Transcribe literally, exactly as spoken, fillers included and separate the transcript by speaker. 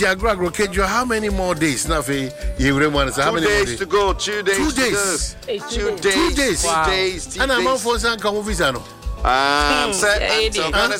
Speaker 1: Yeah, Greg, okay, how many more days? Nothing. You remember how many
Speaker 2: days
Speaker 1: more days
Speaker 2: to go? Two days.
Speaker 1: Two
Speaker 2: to
Speaker 1: days.
Speaker 2: Go.
Speaker 3: Two
Speaker 2: Two
Speaker 3: days.
Speaker 2: days.
Speaker 1: Two days.
Speaker 2: Two
Speaker 1: Wow.
Speaker 2: days. Two
Speaker 1: And I'm
Speaker 2: days.
Speaker 1: on for some come visa no.
Speaker 2: Um,
Speaker 3: Hmm,
Speaker 2: set,
Speaker 3: yeah,
Speaker 2: so
Speaker 3: it
Speaker 2: Ghana
Speaker 3: is.